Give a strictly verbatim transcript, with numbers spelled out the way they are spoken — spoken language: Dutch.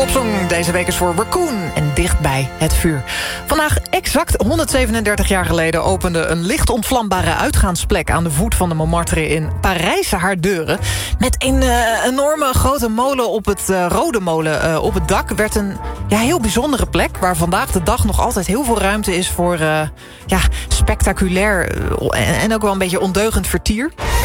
popsong deze week is voor Raccoon en Dicht bij het vuur. Vandaag exact honderdzevenendertig jaar geleden opende een licht ontvlambare uitgaansplek aan de voet van de Montmartre in Parijs haar deuren. Met een uh, enorme grote molen op het uh, rode molen uh, op het dak werd een ja, heel bijzondere plek waar vandaag de dag nog altijd heel veel ruimte is voor uh, ja, spectaculair uh, en, en ook wel een beetje ondeugend vertier.